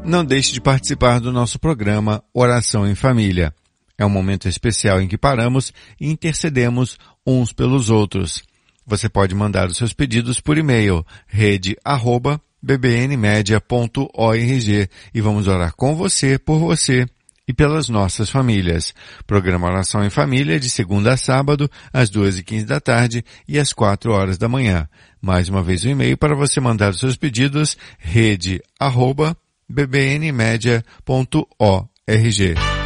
Não deixe de participar do nosso programa Oração em Família. É um momento especial em que paramos e intercedemos uns pelos outros. Você pode mandar os seus pedidos por e-mail, rede@bbnmedia.org, e vamos orar com você, por você e pelas nossas famílias. Programa Oração em Família de segunda a sábado, às 2h15 da tarde e às 4h da manhã. Mais uma vez o e-mail para você mandar os seus pedidos, rede@bbnmedia.org.